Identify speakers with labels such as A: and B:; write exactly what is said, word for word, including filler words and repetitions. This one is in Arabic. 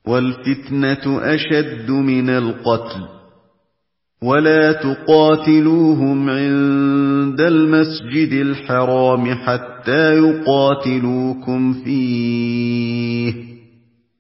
A: وَالْفِتْنَةُ أَشَدُّ مِنَ الْقَتْلِ وَلَا تُقَاتِلُوهُمْ عِندَ الْمَسْجِدِ الْحَرَامِ حَتَّىٰ يُقَاتِلُوكُمْ فِيهِ